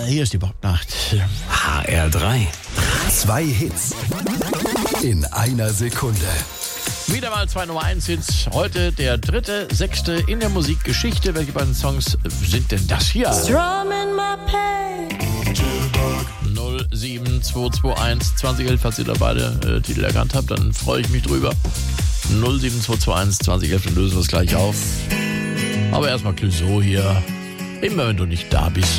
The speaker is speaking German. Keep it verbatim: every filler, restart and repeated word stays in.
hier ist die Bocknacht. H R drei. Zwei Hits in einer Sekunde. Wieder mal zwei Nummer eins Hits. Heute der dritte, sechste in der Musikgeschichte. Welche beiden Songs sind denn das hier? null sieben zwei zwei eins zwanzig elf, falls ihr da beide äh, Titel erkannt habt, dann freue ich mich drüber. null sieben zwei zwei eins zwanzig elf, dann lösen wir es gleich auf. Aber erstmal Clouseau hier. Immer wenn du nicht da bist.